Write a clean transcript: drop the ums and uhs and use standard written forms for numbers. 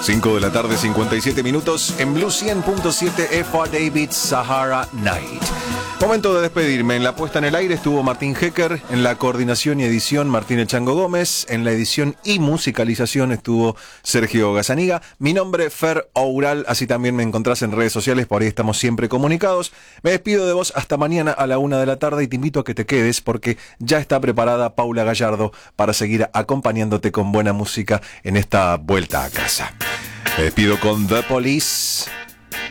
5 de la tarde, 57 minutos en Blue 100.7 F.R. David Sahara Night. Momento de despedirme. En la puesta en el aire estuvo Martín Hecker, en la coordinación y edición Martín El Chango Gómez, en la edición y musicalización estuvo Sergio Gazzaniga. Mi nombre es Fer Oural, así también me encontrás en redes sociales, por ahí estamos siempre comunicados. Me despido de vos hasta mañana a la 1 de la tarde y te invito a que te quedes porque ya está preparada Paula Gallardo para seguir acompañándote con buena música en esta vuelta a casa. Me despido con The Police.